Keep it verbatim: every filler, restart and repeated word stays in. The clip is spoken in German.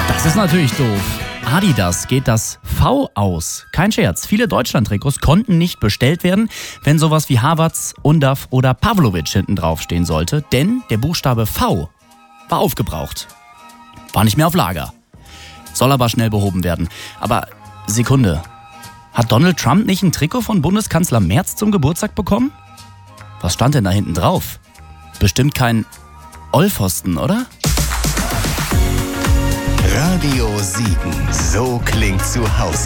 Das ist natürlich doof. Adidas geht das V aus. Kein Scherz, viele Deutschland-Trikots konnten nicht bestellt werden, wenn sowas wie Havertz, Undav oder Pavlovic hinten draufstehen sollte, denn der Buchstabe V war aufgebraucht. War nicht mehr auf Lager. Soll aber schnell behoben werden. Aber Sekunde, hat Donald Trump nicht ein Trikot von Bundeskanzler Merz zum Geburtstag bekommen? Was stand denn da hinten drauf? Bestimmt kein Ollpfosten, oder? Radio Siegen, so klingt zu Hause.